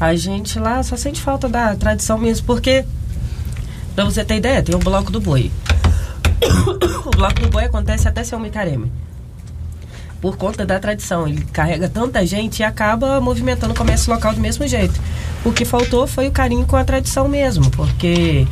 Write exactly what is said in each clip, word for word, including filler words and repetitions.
A gente lá só sente falta da tradição mesmo, porque, pra você ter ideia, tem o Bloco do Boi. O Bloco do Boi acontece até São Micareme. Por conta da tradição, ele carrega tanta gente e acaba movimentando o comércio local do mesmo jeito. O que faltou foi o carinho com a tradição mesmo, porque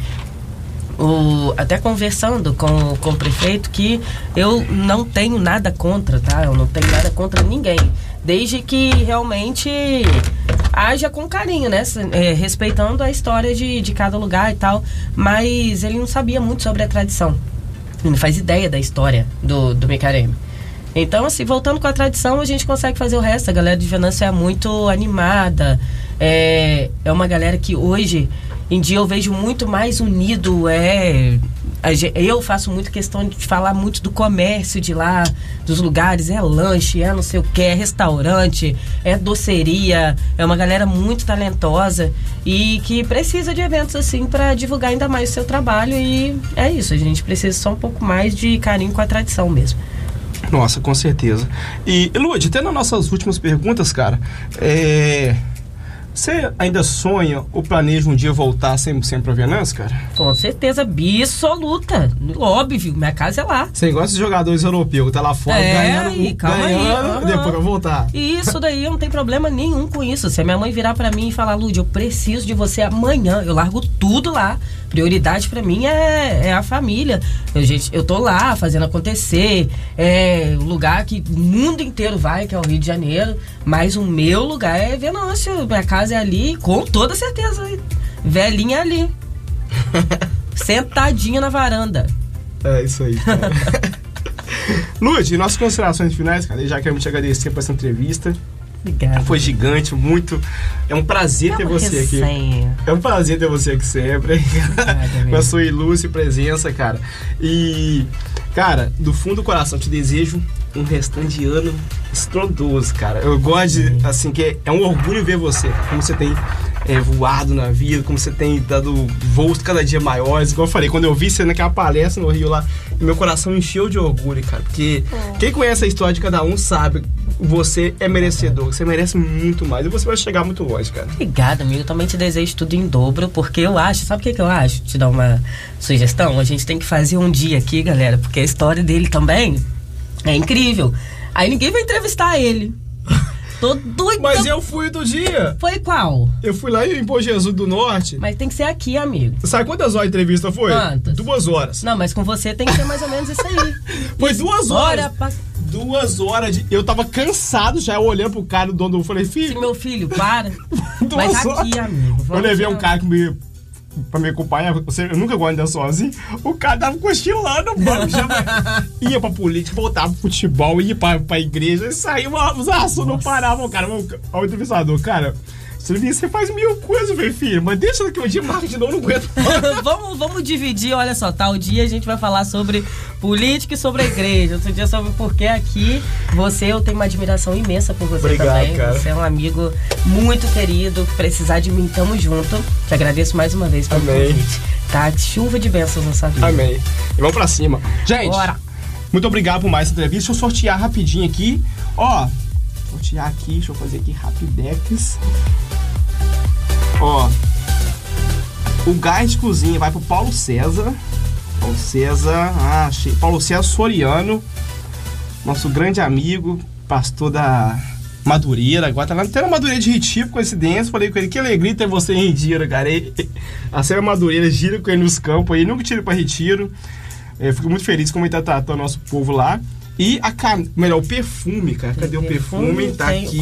o, até conversando com, com o prefeito, que eu não tenho nada contra, tá? Eu não tenho nada contra ninguém, desde que realmente haja com carinho, né? É, respeitando a história de, de cada lugar e tal, mas ele não sabia muito sobre a tradição, ele não faz ideia da história do, do Micareme. Então, assim, voltando com a tradição, a gente consegue fazer o resto. A galera de Venâncio é muito animada. É, é uma galera que hoje em dia eu vejo muito mais unido. É, eu faço muito questão de falar muito do comércio de lá, dos lugares. É lanche, é não sei o que, é restaurante, é doceria. É uma galera muito talentosa e que precisa de eventos assim para divulgar ainda mais o seu trabalho. E é isso, a gente precisa só um pouco mais de carinho com a tradição mesmo. Nossa, com certeza. E, Lud, até nas nossas últimas perguntas, cara, é... você ainda sonha ou planeja um dia voltar cem por cento pra Venâncio, cara? Com certeza, absoluta. Óbvio, minha casa é lá. Você gosta de jogadores europeus, tá lá fora é, ganhando, e, calma ganhando aí, depois vai voltar. Isso daí, eu não tenho problema nenhum com isso. Se a minha mãe virar pra mim e falar, Lud, eu preciso de você amanhã, eu largo tudo lá. Prioridade pra mim é, é a família. Eu, gente, eu tô lá fazendo acontecer. É o lugar que o mundo inteiro vai, que é o Rio de Janeiro. Mas o meu lugar é Venâncio. Minha casa é ali, com toda certeza. Velhinha é ali. Sentadinha na varanda. É isso aí, cara. Lud, nossas considerações finais, cara. Já quero te agradecer por essa entrevista. Obrigada. Foi gigante, muito. É um prazer é ter você resenha. aqui. É um prazer ter você aqui sempre. Com a sua ilustre presença, cara. E, cara, do fundo do coração, te desejo um restante de ano estrondoso, cara. Eu gosto de, assim, que é, é um orgulho ver você, como você tem é, voado na vida, como você tem dado voos cada dia maiores. Igual eu falei, quando eu vi você naquela palestra no Rio lá, meu coração encheu de orgulho, cara. Porque é. quem conhece a história de cada um sabe, você é merecedor, você merece muito mais e você vai chegar muito longe, cara. Obrigada, amigo. Eu também te desejo tudo em dobro, porque eu acho, sabe o que, que eu acho? Te dar uma sugestão? A gente tem que fazer um dia aqui, galera, porque a história dele também é incrível. Aí ninguém vai entrevistar ele. Tô doido. Mas eu fui do dia. Foi qual? Eu fui lá em Bom Jesus do Norte. Mas tem que ser aqui, amigo. Sabe quantas horas a entrevista foi? Quantas? Duas horas. Não, mas com você tem que ser mais ou menos isso aí. Foi duas horas. Pra... Duas horas de... Eu tava cansado já, olhando pro cara do dono. Eu falei, filho... Sim, meu filho, para. Duas mas aqui, horas. amigo. Eu levei um cara que me... pra me acompanhar, eu nunca gosto de andar sozinho. O cara tava cochilando, mano. Já ia pra política, voltava pro futebol, ia pra, pra igreja, e saía, os assuntos não paravam, cara. O entrevistador, cara, você faz mil coisas, meu filho, mas deixa que um dia marca de novo, não aguento. vamos, vamos dividir, olha só, tal dia a gente vai falar sobre política e sobre a igreja, outro dia sobre porque aqui você, eu tenho uma admiração imensa por você. Obrigado, também, cara. Você é um amigo muito querido, precisar de mim, tamo junto. Te agradeço mais uma vez pelo Amém. convite. Tá, chuva de bênçãos na sua vida. Amém. E vamos pra cima. Gente, Bora. muito obrigado por mais essa entrevista. Deixa eu sortear rapidinho aqui. Ó, sortear aqui, deixa eu fazer aqui rapidex. Ó, o gás de cozinha vai pro Paulo César. Paulo César, ah, achei. Paulo César Soriano, nosso grande amigo, pastor da Madureira. Agora tá lá até na Madureira de Retiro, coincidência. Falei com ele, que alegria ter você em Retiro, cara. E, a Serra Madureira gira com ele nos campos aí, nunca tira pra Retiro. Eu fico muito feliz como ele tá tratando o nosso povo lá. E a can... melhor, o perfume, cara. Cadê o perfume? perfume? Tá aqui.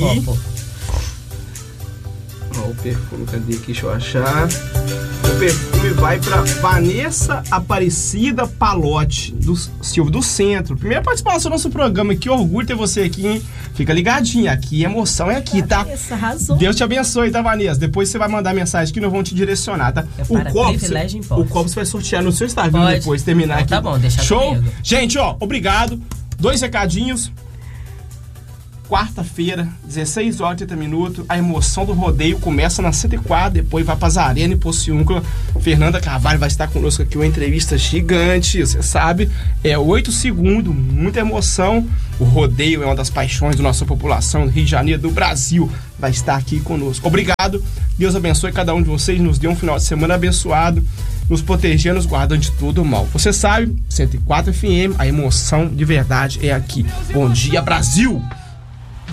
Ó, o perfume, cadê aqui? Deixa eu achar. O perfume vai pra Vanessa Aparecida Palotti, do Silvio do Centro. Primeira participação do nosso programa. Que orgulho ter você aqui, hein? Fica ligadinho. Aqui, emoção é aqui, tá? Vanessa, arrasou. Deus te abençoe, tá, Vanessa? Depois você vai mandar mensagem que nós vamos te direcionar, tá? É o copo, você, o copo você vai sortear no seu Instagram Pode. depois, terminar Não, aqui. Tá bom, deixa Show? comigo. Gente, ó, obrigado. Dois recadinhos. Quarta-feira, dezesseis horas e trinta minutos, a emoção do rodeio começa na cento e quatro, depois vai para Zarena e Pociúncula. Fernanda Carvalho vai estar conosco aqui, uma entrevista gigante, você sabe, é oito segundos, muita emoção. O rodeio é uma das paixões da nossa população do Rio de Janeiro, do Brasil. vai estar aqui conosco. Obrigado, Deus abençoe cada um de vocês, nos dê um final de semana abençoado, nos protegendo, nos guardando de todo o mal. Você sabe, cento e quatro F M, a emoção de verdade é aqui. Bom dia, Brasil!